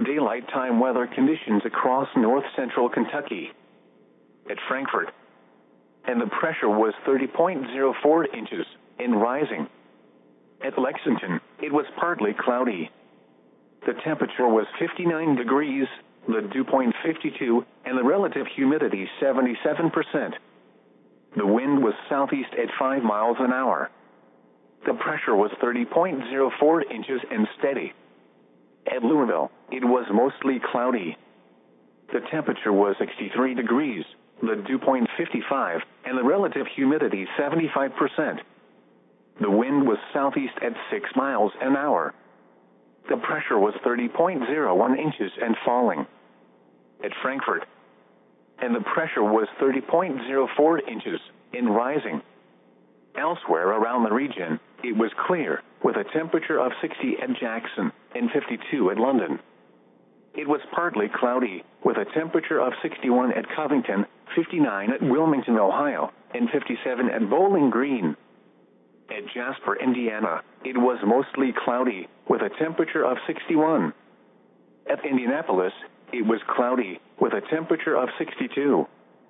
Daylight Time weather conditions across north-central Kentucky. At Frankfort, and the pressure was 30.04 inches and rising. At Lexington, it was partly cloudy. The temperature was 59 degrees, the dew point 52, and the relative humidity 77%. The wind was southeast at 5 miles an hour. The pressure was 30.04 inches and steady. At Louisville, it was mostly cloudy. The temperature was 63 degrees, the dew point 55, and the relative humidity 75%. The wind was southeast at 6 miles an hour. The pressure was 30.01 inches and falling. At Frankfort, and the pressure was 30.04 inches and rising. Elsewhere around the region, it was clear, with a temperature of 60 at Jackson and 52 at London. It was partly cloudy, with a temperature of 61 at Covington, 59 at Wilmington, Ohio, and 57 at Bowling Green. At Jasper, Indiana, it was mostly cloudy, with a temperature of 61. At Indianapolis, it was cloudy, with a temperature of 62.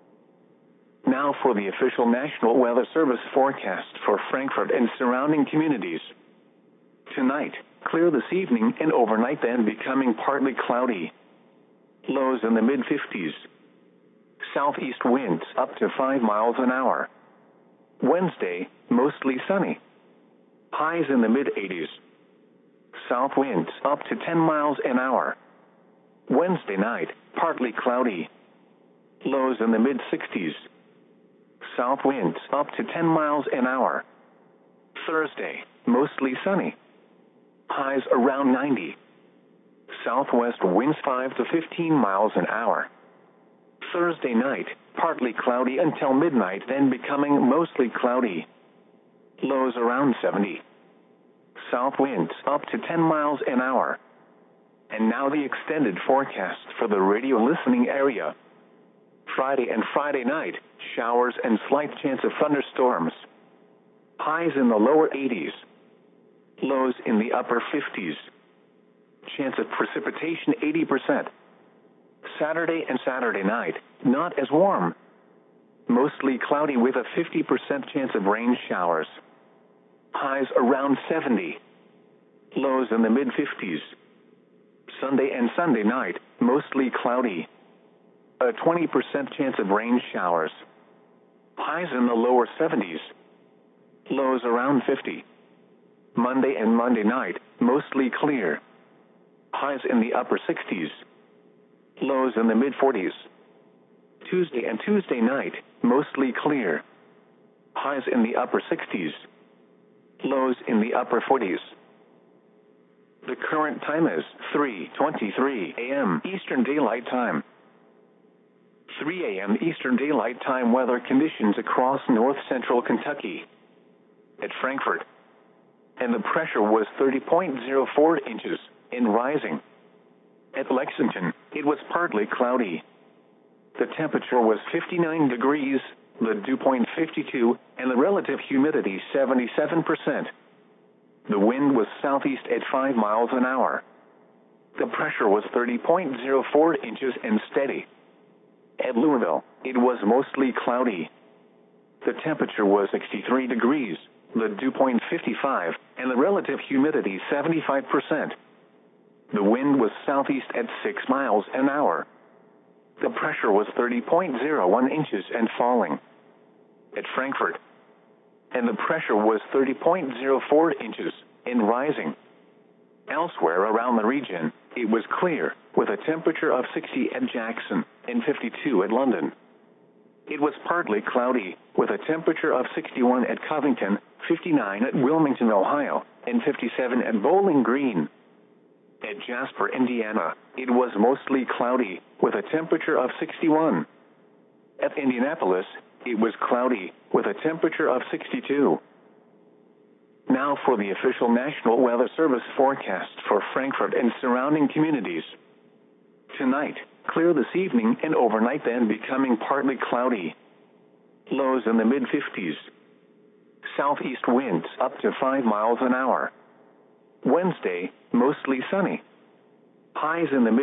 Now for the official National Weather Service forecast for Frankfort and surrounding communities. Tonight, clear this evening and overnight, then becoming partly cloudy. Lows in the mid-50s. Southeast winds up to 5 miles an hour. Wednesday, mostly sunny. Highs in the mid-80s. South winds up to 10 miles an hour. Wednesday night, partly cloudy. Lows in the mid-60s. South winds up to 10 miles an hour. Thursday, mostly sunny. Highs around 90. Southwest winds 5 to 15 miles an hour. Thursday night, partly cloudy until midnight, then becoming mostly cloudy. Lows around 70. South winds up to 10 miles an hour. And now the extended forecast for the radio listening area. Friday and Friday night, showers and slight chance of thunderstorms. Highs in the lower 80s. Lows in the upper 50s. Chance of precipitation 80%. Saturday and Saturday night, not as warm. Mostly cloudy with a 50% chance of rain showers. Highs around 70. Lows in the mid-50s. Sunday and Sunday night, mostly cloudy. A 20% chance of rain showers. Highs in the lower 70s. Lows around 50. Monday and Monday night, mostly clear. Highs in the upper 60s. Lows in the mid-40s. Tuesday and Tuesday night, mostly clear. Highs in the upper 60s. Lows in the upper 40s. The current time is 3:23 a.m. Eastern Daylight Time. 3 a.m. Eastern Daylight Time weather conditions across north-central Kentucky. At Frankfort, and the pressure was 30.04 inches and rising. At Lexington, it was partly cloudy. The temperature was 59 degrees, the dew point 52, and the relative humidity 77%. The wind was southeast at 5 miles an hour. The pressure was 30.04 inches and steady. At Louisville, it was mostly cloudy. The temperature was 63 degrees, the dew point 55, and the relative humidity 75%. The wind was southeast at 6 miles an hour. The pressure was 30.01 inches and falling. At Frankfort, and the pressure was 30.04 inches and rising. Elsewhere around the region, it was clear, with a temperature of 60 at Jackson and 52 at London. It was partly cloudy, with a temperature of 61 at Covington, 59 at Wilmington, Ohio, and 57 at Bowling Green. At Jasper, Indiana, it was mostly cloudy, with a temperature of 61. At Indianapolis, it was cloudy, with a temperature of 62. Now for the official National Weather Service forecast for Frankfort and surrounding communities. Tonight, clear this evening and overnight, then becoming partly cloudy. Lows in the mid-50s. Southeast winds up to 5 miles an hour. Wednesday, mostly sunny. Highs in the mid